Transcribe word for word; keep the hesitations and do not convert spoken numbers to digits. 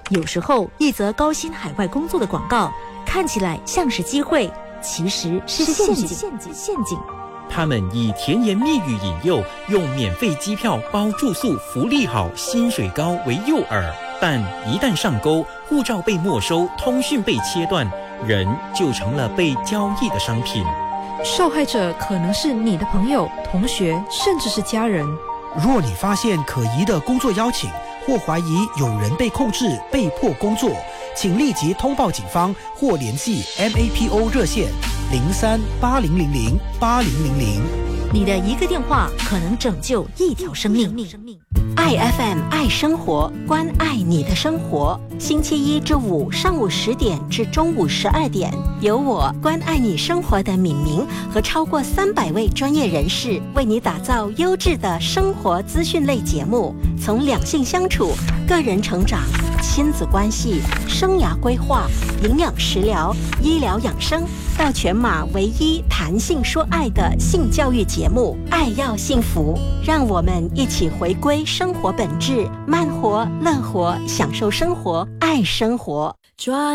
有时候，一则高薪海外工作的广告看起来像是机会，其实是陷阱。陷阱，陷阱。 他们以甜言蜜语引诱，用免费机票包住宿、福利好、薪水高为诱饵，但一旦上钩，护照被没收，通讯被切断，人就成了被交易的商品。 受害者可能是你的朋友、同学，甚至是家人。 若你发现可疑的工作邀请，或怀疑有人被控制、被迫工作，请立即通报警方或联系 M A P O 热线零三八零零零八零零零。 你的一个电话可能拯救一条生命。 爱 F M 爱生活，关爱你的生活。星期一至五上午十点至中午十二点，由我关爱你生活的敏明和超过三百位专业人士为你打造优质的生活资讯类节目，从两性相处、个人成长、亲子关系、生涯规划、营养食疗、医疗养生，到全马唯一谈性说爱的性教育节目《爱要幸福》，让我们一起回归生活本质，慢活、乐活，享受生活，爱生活。 抓